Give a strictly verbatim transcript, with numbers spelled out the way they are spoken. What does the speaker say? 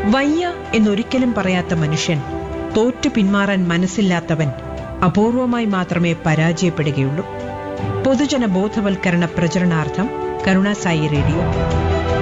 വയ്യ എന്നൊരിക്കലും പറയാത്ത മനുഷ്യൻ, തോറ്റു പിന്മാറാൻ മനസ്സില്ലാത്തവൻ അപൂർവമായി മാത്രമേ പരാജയപ്പെടുകയുള്ളൂ. പൊതുജന ബോധവൽക്കരണ പ്രചരണാർത്ഥം കരുണാസായി റേഡിയോ.